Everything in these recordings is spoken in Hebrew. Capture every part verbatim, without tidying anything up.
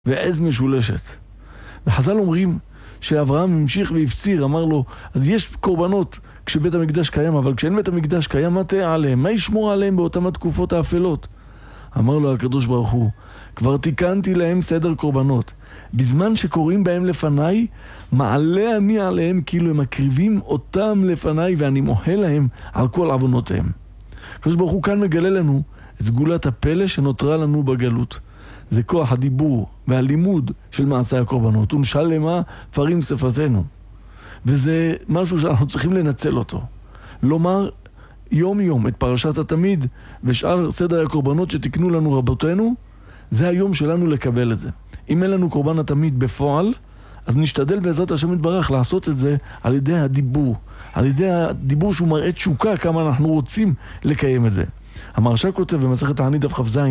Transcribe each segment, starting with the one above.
ועז משולשת. וחז"ל אומרים שאברהם המשיך והפציר, אמר לו, אז יש קורבנות כשבית המקדש קיים, אבל כשאין בית המקדש קיים, מה תהיה עליהם? מה ישמור עליהם באותם התקופות האפלות? אמר לו הקדוש ברוך הוא, כבר תיקנתי להם סדר קורבנות. בזמן שקוראים בהם לפניי, מעלה אני עליהם כאילו הם מקריבים אותם לפניי, ואני מוהל להם על כל עוונותיהם. הקדוש ברוך הוא כאן מגלה לנו את סגולת הפלא שנותרה לנו בגלות. זה כוח הדיבור והלימוד של מעשי הקורבנות. ונשלמה פרים שפתנו. וזה משהו שאנחנו צריכים לנצל אותו. לומר יום יום את פרשת התמיד ושאר סדר הקורבנות שתקנו לנו רבותינו, זה היום שלנו לקבל את זה. אם אין לנו קורבן התמיד בפועל, אז נשתדל בעזרת השם יתברך לעשות את זה על ידי הדיבור. על ידי הדיבור שהוא מראה תשוקה כמה אנחנו רוצים לקיים את זה. המהרש"א כותב במסכת תענית דף כ"ז,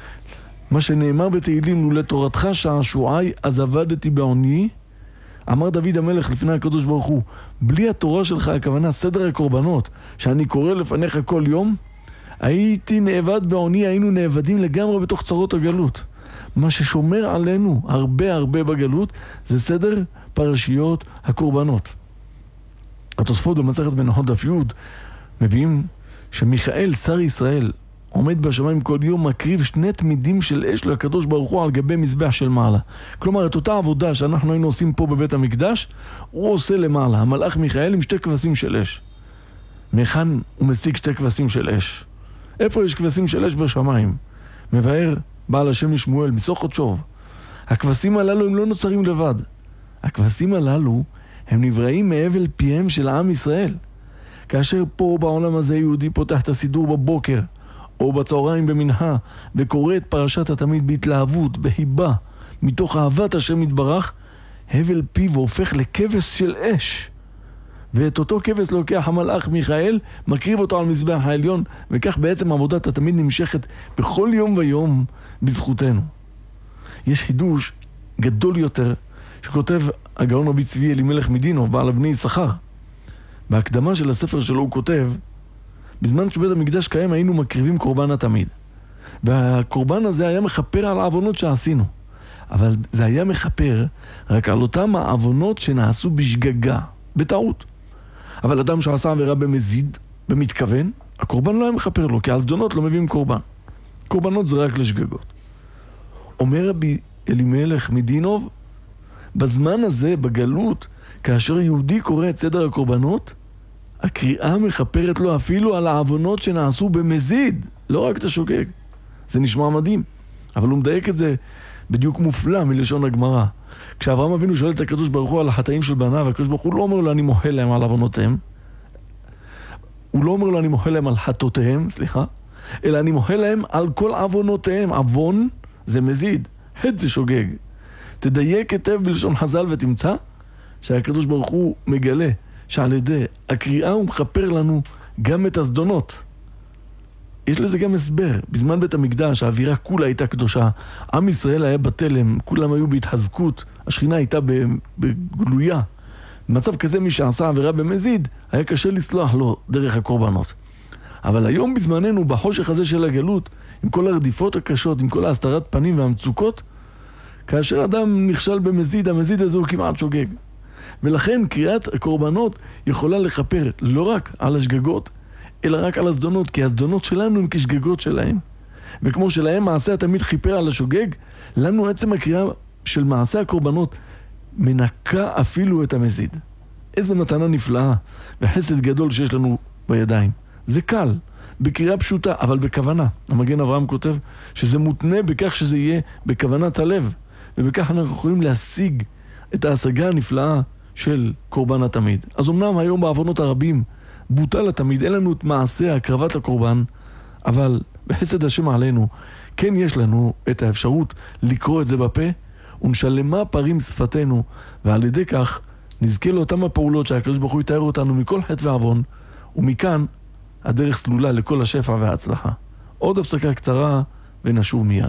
מה שנאמר בתהילים, לולא תורתך שעשועי אז עבדתי בעוני. אמר דוד המלך לפני הקדוש ברוך הוא, בלי התורה שלך, הכוונה סדר הקורבנות שאני קורא לפניך כל יום, הייתי נאבד בעוני, היינו נאבדים לגמרי בתוך צרות הגלות. מה ששומר עלינו הרבה הרבה בגלות זה סדר פרשיות הקורבנות. התוספות במסכת מנחות דף י' מביאים שמיכאל שר ישראל עומד בשמיים כל יום, מקריב שני תמידים של אש לקדוש ברוך הוא על גבי מזבח של מעלה. כלומר, את אותה עבודה שאנחנו היינו עושים פה בבית המקדש, הוא עושה למעלה, המלאך מיכאל עם שתי כבשים של אש. מכאן הוא משיג שתי כבשים של אש. איפה יש כבשים של אש בשמיים? מבאר בעל השם לשמואל, מסוכות שוב. הכבשים הללו הם לא נוצרים לבד. הכבשים הללו הם נבראים מהבל פיהם של העם ישראל. כאשר פה בעולם הזה יהודי פותח את הסידור בבוקר, או בצהריים במנחה, וקורא את פרשת התמיד בהתלהבות, בהיבה, מתוך אהבת השם יתברך, הבל פיו הופך לכבש של אש. ואת אותו כבש לוקח המלאך מיכאל, מקריב אותו על מזבח העליון, וכך בעצם עבודת התמיד נמשכת בכל יום ויום בזכותנו. יש חידוש גדול יותר שכותב הגאון רבי צבי אלימלך מדינו, בעל בני יששכר. בהקדמה של הספר שלו הוא כותב, בזמן שבית המקדש קיים היינו מקריבים קורבן התמיד. והקורבן הזה היה מחפר על העוונות שעשינו. אבל זה היה מחפר רק על אותם העוונות שנעשו בשגגה, בטעות. אבל אדם שעשה עבירה במזיד, במתכוון, הקורבן לא היה מחפר לו, כי הזדונות לא מביאים קורבן. קורבנות זה רק לשגגות. אומר רבי אלימלך מדינוב, בזמן הזה, בגלות, כאשר יהודי קורא את סדר הקורבנות, הקריאה מחפרת לו אפילו על העוונות שנעשו במזיד, לא רק את השוגג. זה נשמע מדהים, אבל הוא מדייק את זה בדיוק מופלא מלשון הגמרא. כשאברהם אבינו שואל את הקדוש ברוך הוא על החטאים של בניו, הקדוש ברוך הוא לא אומר לו אני מוהל להם על עוונותיהם, הוא לא אומר לו אני מוהל להם על חטאותיהם, סליחה, אלא אני מוהל להם על כל עוונותיהם. עוון זה מזיד, חטא זה שוגג. תדייק היטב בלשון חז"ל ותמצא שהקדוש ברוך הוא מגלה שעל ידי הקריאה הוא מחפר לנו גם את הזדונות. יש לזה גם הסבר. בזמן בית המקדש האווירה כולה הייתה קדושה, עם ישראל היה בתלם, כולם היו בהתחזקות, השכינה הייתה בגלויה. במצב כזה מי שעשה עבירה במזיד היה קשה לסלוח לו דרך הקורבנות. אבל היום בזמננו בחושך הזה של הגלות, עם כל הרדיפות הקשות, עם כל ההסתרת פנים והמצוקות, כאשר אדם נכשל במזיד, המזיד הזה הוא כמעט שוגג. ולכן קריאת הקורבנות יכולה לכפר לא רק על השגגות, אלא רק על הזדונות, כי הזדונות שלנו הם כשגגות שלהם. וכמו שלהם מעשה תמיד חיפר על השוגג, לנו עצם הקריאה של מעשה הקורבנות מנקה אפילו את המזיד. איזה מתנה נפלאה וחסד גדול שיש לנו בידיים. זה קל, בקריאה פשוטה, אבל בכוונה. המגן אברהם כותב שזה מותנה בכך שזה יהיה בכוונת הלב, ובכך אנחנו יכולים להשיג את ההשגה הנפלאה של קורבן התמיד. אז אמנם היום בעוונות הרבים בוטל התמיד, אין לנו את מעשה הקרבת הקורבן, אבל בחסד השם עלינו, כן יש לנו את האפשרות לקרוא את זה בפה, ונשלמה פרים שפתנו, ועל ידי כך נזכה לאותם הפעולות שהקדוש ברוך הוא יתאר אותנו מכל חטא ועוון, ומכאן הדרך סלולה לכל השפע וההצלחה. עוד הפסקה קצרה ונשוב מיד.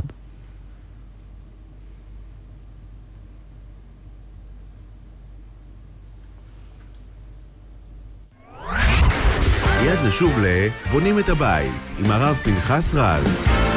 מיד נשוב לבונים את הבית עם הרב פנחס רז.